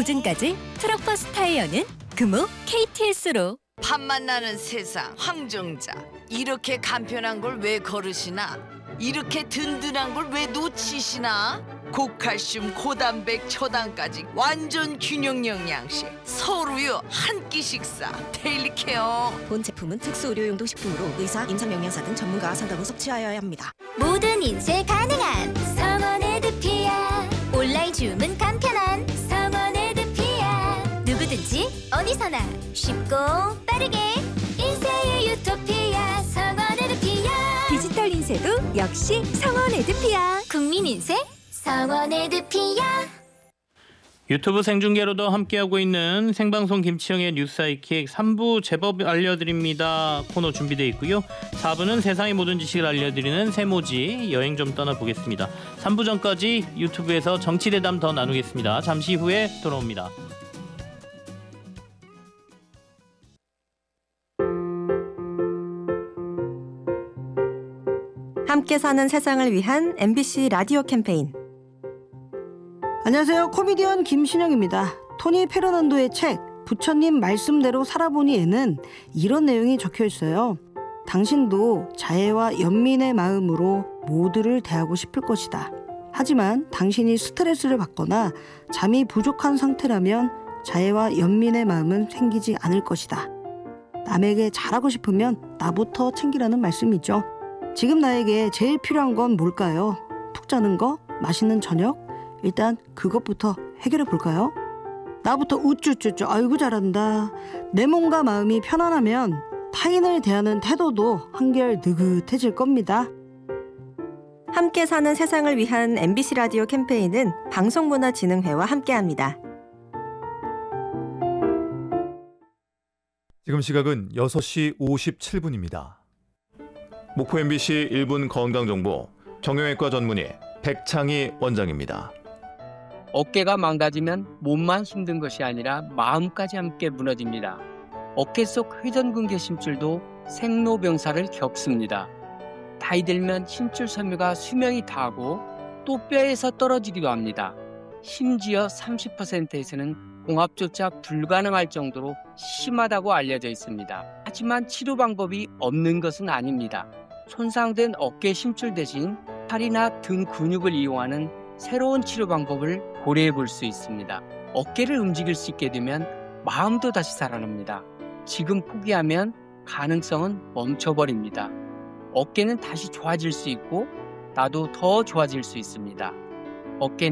보증까지 트럭버스 타이어는 금호 KTS로. 밥맛 나는 세상 황정자, 이렇게 간편한 걸 왜 거르시나? 이렇게 든든한 걸 왜 놓치시나? 고칼슘, 고단백, 초당까지 완전 균형 영양식 서울우유 한 끼 식사 데일리 케어. 본 제품은 특수 의료용도 식품으로 의사, 임상영양사 등 전문가와 상담 후 섭취하여야 합니다. 모든 인쇄 가능한 성원 에드피아. 온라인 주문 간편한 성원 에드피아. 누구든지 어디서나 쉽고 빠르게 인쇄의 유토피아 성원 에드피아. 디지털 인쇄도 역시 성원 에드피아. 국민 인쇄 성원 에드피아. 유튜브 생중계로도 함께하고 있는 생방송 김치영의 뉴스 하이킥 3부 제법 알려드립니다 코너 준비되어 있고요. 4부는 세상의 모든 지식을 알려드리는 세모지 여행 좀 떠나보겠습니다. 3부 전까지 유튜브에서 정치대담 더 나누겠습니다. 잠시 후에 돌아옵니다. 함께 사는 세상을 위한 MBC 라디오 캠페인. 안녕하세요. 코미디언 김신영입니다. 토니 페르난도의 책 부처님 말씀대로 살아보니에는 이런 내용이 적혀 있어요. 당신도 자애와 연민의 마음으로 모두를 대하고 싶을 것이다. 하지만 당신이 스트레스를 받거나 잠이 부족한 상태라면 자애와 연민의 마음은 생기지 않을 것이다. 남에게 잘하고 싶으면 나부터 챙기라는 말씀이죠. 지금 나에게 제일 필요한 건 뭘까요? 푹 자는 거? 맛있는 저녁? 일단 그것부터 해결해 볼까요? 나부터 우쭈쭈쭈 아이고 잘한다. 내 몸과 마음이 편안하면 타인을 대하는 태도도 한결 느긋해질 겁니다. 함께 사는 세상을 위한 MBC 라디오 캠페인은 방송문화진흥회와 함께합니다. 지금 시각은 6시 57분입니다. 목포 MBC 1분 건강정보 정형외과 전문의 백창희 원장입니다. 어깨가 망가지면 몸만 힘든 것이 아니라 마음까지 함께 무너집니다. 어깨 속 회전근개 심줄도 생로병사를 겪습니다. 나이 들면 심줄 섬유가 수명이 다하고 또 뼈에서 떨어지기도 합니다. 심지어 30%에서는 봉합조차 불가능할 정도로 심하다고 알려져 있습니다. 하지만 치료 방법이 없는 것은 아닙니다. 손상된 어깨 심줄 대신 팔이나 등 근육을 이용하는 새로운 치료 방법을 고려해 볼 수 있습니다. 어깨를 움직일 수 있게 되면 마음도 다시 살아납니다. 지금 포기하면 가능성은 멈춰버립니다. 어깨는 다시 좋아질 수 있고 나도 더 좋아질 수 있습니다. 어깨는